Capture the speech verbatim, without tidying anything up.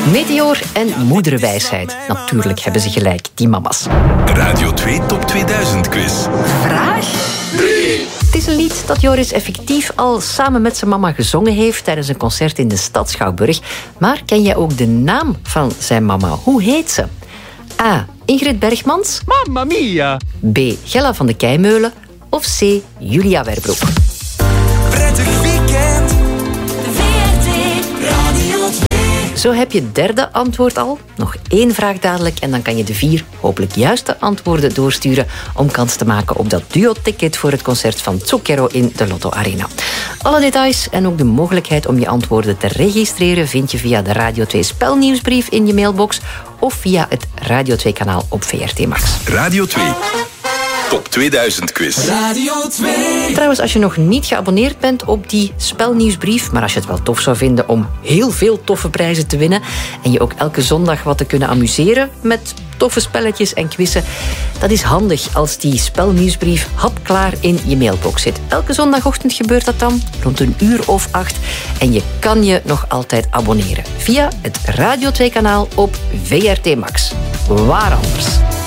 Meteor en moederwijsheid. Natuurlijk hebben ze gelijk, die mama's. Radio twee Top tweeduizend Quiz. Vraag drie. Het is een lied dat Joris effectief al samen met zijn mama gezongen heeft tijdens een concert in de stad Schouwburg. Maar ken jij ook de naam van zijn mama? Hoe heet ze? A. Ingrid Bergmans. Mamma mia. B. Gella van de Keimeulen. Of C. Julia Werbroek. Prettig weekend. V R T Radio twee. Zo heb je het derde antwoord al. Nog één vraag dadelijk en dan kan je de vier hopelijk juiste antwoorden doorsturen om kans te maken op dat duo-ticket voor het concert van Zucchero in de Lotto Arena. Alle details en ook de mogelijkheid om je antwoorden te registreren vind je via de Radio twee spelnieuwsbrief in je mailbox of via het Radio twee kanaal op V R T Max. Radio twee Top tweeduizend Quiz. Radio twee. Trouwens, als je nog niet geabonneerd bent op die spelnieuwsbrief, maar als je het wel tof zou vinden om heel veel toffe prijzen te winnen en je ook elke zondag wat te kunnen amuseren met toffe spelletjes en quizzen, dat is handig als die spelnieuwsbrief hapklaar in je mailbox zit. Elke zondagochtend gebeurt dat dan, rond een uur of acht. En je kan je nog altijd abonneren via het Radio twee kanaal op V R T Max. Waar anders?